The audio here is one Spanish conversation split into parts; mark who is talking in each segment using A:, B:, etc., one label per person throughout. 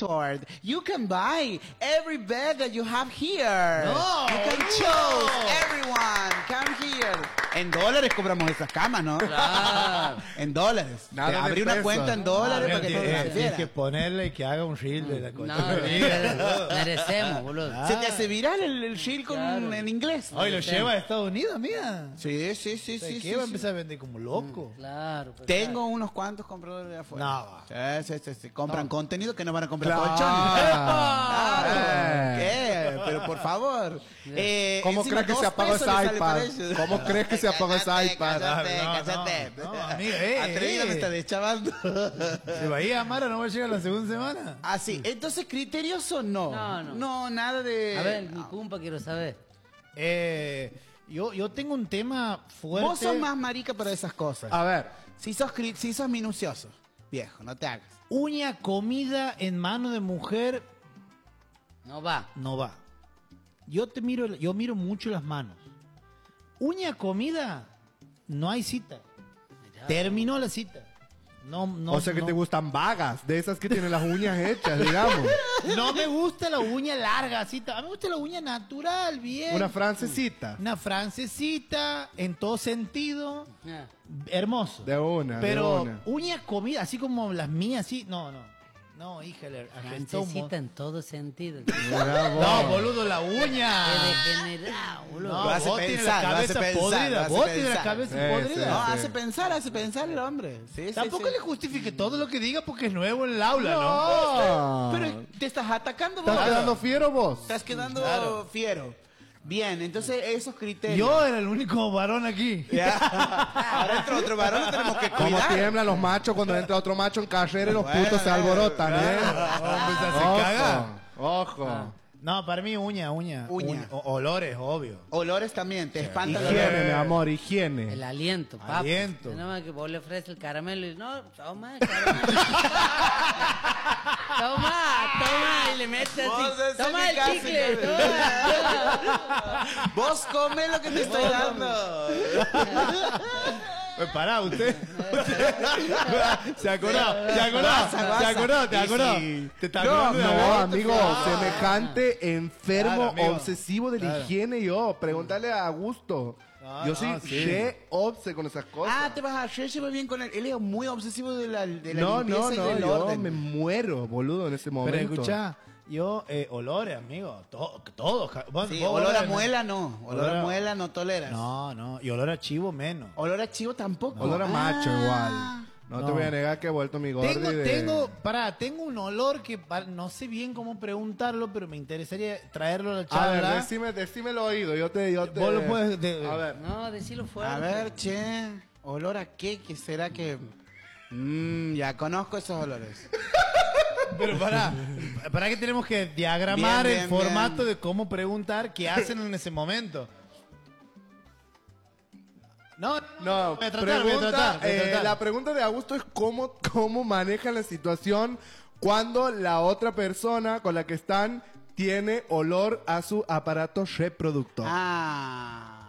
A: store. You can buy every bed that you have here.
B: No,
A: you can choose everyone. Come here. En dólares compramos esas camas, ¿no?
C: Claro.
A: En dólares.
D: Nada de
A: Abrí una
D: pesos.
A: cuenta en dólares para que no
B: Tienes
A: se
B: que ponerle y que haga un reel de la cosa.
C: No, merecemos, boludo.
A: Se te hace viral el reel con
C: Claro.
A: en inglés.
B: Hoy lo lleva a Estados Unidos, mía.
A: Sí, sí, sí, sí.
B: ¿Qué
A: sí,
B: va a
A: sí.
B: empezar a vender como loco?
C: Claro. pues,
A: Tengo unos cuantos compradores de afuera.
B: No.
A: Sí, sí, sí, sí. Compran contenido que no van a comprar
D: Claro.
A: colchones.
D: ¡Epa!
A: Claro. ¿Qué? Pero por favor.
D: ¿Cómo
A: Encima,
D: crees que
A: 2
D: se apagó
A: pesos
D: ese
A: le sale
D: iPad?
A: para ellos.
D: ¿Cómo crees que se apagó ese
A: Cállate,
D: iPad?
A: Cállate,
B: No,
A: cállate.
B: no, amigo,
A: Atrevido me está deschavando.
B: ¿Se va a ir a Mara? ¿No va a llegar la segunda semana?
A: Ah, sí. Entonces, ¿criterioso no?
C: No.
A: No, nada de...
C: A ver, mi cumpa quiero saber.
B: Yo tengo un tema fuerte.
A: Vos sos más marica para esas cosas.
D: A ver,
A: Si sos minucioso, viejo, no te hagas.
B: Uña, comida en mano de mujer,
C: No va.
B: no va. Yo miro mucho las manos. Uña, comida, no hay cita. Terminó la cita. No,
D: o sea que
B: no.
D: te gustan vagas, de esas que tienen las uñas hechas, digamos.
B: No me gusta la uña larga, así. A mí me gusta la uña natural, bien.
D: Una francesita.
B: Una francesita, en todo sentido.
C: Ah.
B: Hermoso.
D: De una,
B: Pero
D: de una.
B: uña, comida, así como las mías, sí. No. No, hija, le argentó un
C: Francesita en todo sentido.
D: Mira vos.
B: No, boludo, la uña.
C: Qué degenerado, boludo.
B: No,
A: Lo hace
B: vos tienes
A: pensar,
B: la
A: lo hace
B: cabeza
A: pensar, lo
B: podrida.
A: hace
B: Vos tienes la
A: pensar.
B: cabeza
D: Sí,
B: podrida.
A: No,
D: sí.
A: hace pensar el hombre. Sí, sí,
B: Tampoco
A: sí.
B: le justifique todo lo que diga porque es nuevo en el aula, ¿no?
D: No.
A: Pero te estás atacando vos.
D: ¿Estás quedando fiero vos?
A: Estás quedando
B: Claro.
A: fiero. Bien, entonces esos criterios.
B: Yo era el único varón aquí.
A: Ya. Ahora entra otro varón, lo tenemos que
D: Como
A: cuidar.
D: tiemblan los machos cuando entra otro macho en carrera y los
A: Bueno,
D: putos se alborotan, ¿eh?
B: Hombre, se caga.
D: Ojo.
B: No, para mí uña.
A: Uña.
B: Olores, obvio.
A: Olores también, te espanta el
D: Higiene,
A: olor.
D: mi amor, higiene.
C: El aliento, papá.
B: Aliento.
C: Nada más que vos le ofreces el caramelo y no, toma, caramelo. toma, y le metes
A: Vos
C: así.
A: ese
C: Toma
A: que
C: el
A: casi
C: chicle,
A: que-
C: toma.
A: Vos come lo que te estoy dando.
B: Pues pará, usted. Se acordó,
A: Guasa.
B: te acordó.
A: Sí.
B: Te está
D: No,
B: acordando de la
D: no,
B: voz.
D: amigo, semejante enfermo
B: Claro, amigo.
D: obsesivo de la
B: Claro.
D: higiene yo. Pregúntale a Augusto.
B: No,
D: Yo
B: no,
D: soy
B: sí.
D: re obse con esas cosas.
A: Ah, te vas a hacer llevar bien con él. Él es muy obsesivo de la
D: no,
A: limpieza y del
D: yo
A: orden.
D: me muero, boludo, en ese momento.
B: Pero escuchá, yo, olores, amigo. Todos.
A: Sí, olor a muela no. Olor a muela no toleras.
B: No. Y olor a chivo menos.
A: Olor a chivo tampoco.
D: Olor a macho
A: Ah.
D: igual. No, te
B: No.
D: voy a negar que he vuelto mi gordi
B: Tengo un olor que no sé bien cómo preguntarlo, pero me interesaría traerlo a la
D: A ver,
B: charla.
D: decime el oído, yo te...
B: Vos lo puedes...
D: A ver.
C: No, decilo fuerte.
A: A ver, che. ¿Olor a qué? ¿Qué será que...? Ya conozco esos olores.
B: Pero para que tenemos que diagramar
A: Bien,
B: el
A: bien,
B: formato
A: bien.
B: de cómo preguntar qué hacen en ese momento. No,
D: No,
B: voy a tratar.
D: la pregunta de Augusto es cómo manejan la situación cuando la otra persona con la que están tiene olor a su aparato reproductor.
A: Ah.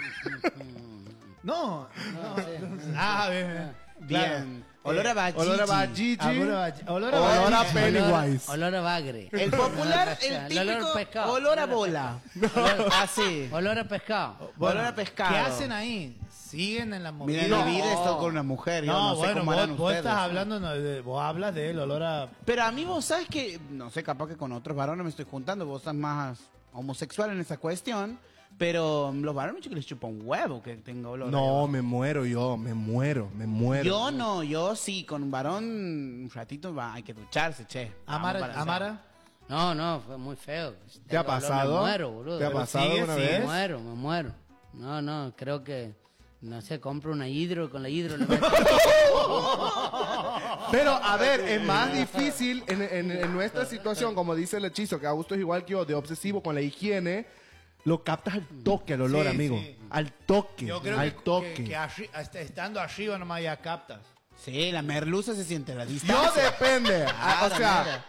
B: No. Bien.
A: Bien. Olor a vagigi.
D: Olor a vagigi.
B: Olor
D: Olor a Pennywise.
C: Olor a bagre.
A: El popular, el
C: olor
A: típico
C: a pescado.
A: olor a bola. Así.
C: Olor a pescado.
A: Olor a pescado.
B: ¿Qué hacen ahí? ¿Siguen en la movida?
A: Mira, mi vida está con una mujer. Yo
B: No,
A: no sé
B: bueno,
A: cómo harán
B: vos
A: ustedes.
B: estás hablando, vos hablas de él, olor a...
A: Pero a mí vos sabes que, no sé, capaz que con otros varones me estoy juntando, vos estás más homosexual en esa cuestión, pero los varones que les chupa un huevo que tenga olor.
D: No, me muero yo, me muero.
A: Yo no, yo sí, con un varón un ratito hay que ducharse, che. Vamos para allá.
B: Amara.
C: No, fue muy feo.
D: ¿Te ha
C: Tengo olor,
D: pasado?
C: Me muero, boludo.
D: ¿Te ha
C: Pero
D: pasado
B: sigue,
D: alguna
B: sigue.
D: vez?
C: Me muero. No, creo que, no sé, compro una hidro, con la hidro le meto.
D: Pero, a ver, es más difícil en nuestra situación, como dice el hechizo, que Augusto es igual que yo, de obsesivo con la higiene, lo captas al toque, al olor,
B: Sí,
D: amigo.
B: sí.
D: Al toque,
B: Yo creo
D: al toque.
B: que estando arriba nomás ya captas.
A: Sí, la merluza se siente a la
D: Yo
A: distancia.
D: depende.
A: Ah,
D: O sea,
A: mira.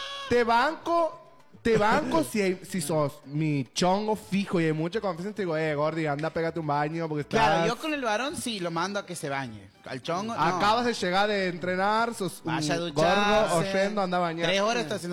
D: te banco si sos mi chongo fijo y hay mucha confianza. Te digo, gordi, anda, pégate un baño porque estás...
A: Claro, yo con el varón sí lo mando a que se bañe. Al chongo, no.
D: Acabas de llegar de entrenar, sos un
A: Vaya a
D: gordo,
A: ducharse.
D: horrendo, anda a bañar.
A: 3 horas está haciendo